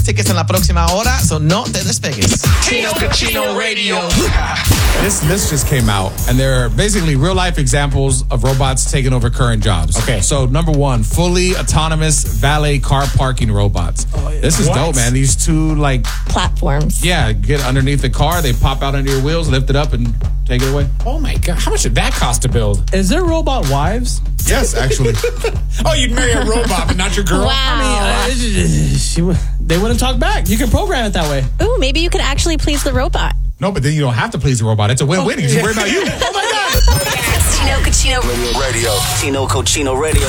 tickets en la próxima hora, so no te despegues. Chino Cochino Radio. This list just came out, and they're basically real-life examples of robots taking over current jobs. Okay. So, number one, fully autonomous valet car parking robots. This is dope, man. These two, platforms. yeah, get underneath the car, they pop out under your wheels, lift it up, and take it away. Oh my God. How much did that cost to build? Is there robot wives? Yes, actually. Oh, you'd marry a robot, but not your girl? Wow. They wouldn't talk back. You can program it that way. Ooh, maybe you could actually please the robot. No, but then you don't have to please the robot. It's a win-win. You should worry about you. Chino Cochino Radio. Chino Cochino Radio.